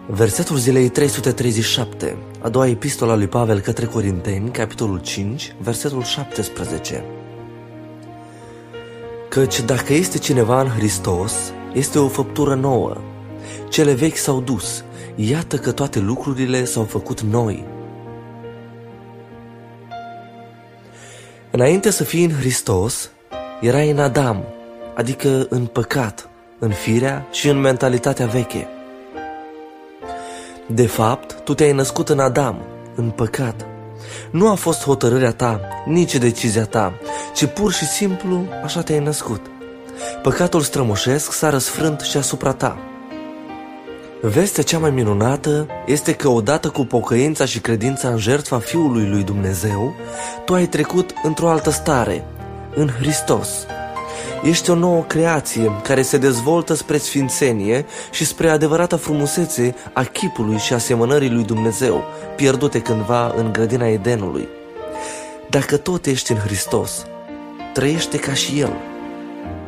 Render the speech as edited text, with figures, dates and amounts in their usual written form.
Versetul zilei 337, a doua epistola lui Pavel către Corinteni, capitolul 5, versetul 17. Căci dacă este cineva în Hristos, este o făptură nouă. Cele vechi s-au dus, iată că toate lucrurile s-au făcut noi. Înainte să fii în Hristos, erai în Adam, adică în păcat, în firea și în mentalitatea veche. De fapt, tu te-ai născut în Adam, în păcat. Nu a fost hotărârea ta, nici decizia ta, ci pur și simplu așa te-ai născut. Păcatul strămoșesc s-a răsfrânt și asupra ta. Vestea cea mai minunată este că odată cu pocăința și credința în jertfa Fiului lui Dumnezeu, tu ai trecut într-o altă stare, în Hristos. Ești o nouă creație care se dezvoltă spre sfințenie și spre adevărata frumusețe a chipului și asemănării lui Dumnezeu, pierdute cândva în grădina Edenului. Dacă tot ești în Hristos, trăiește ca și El.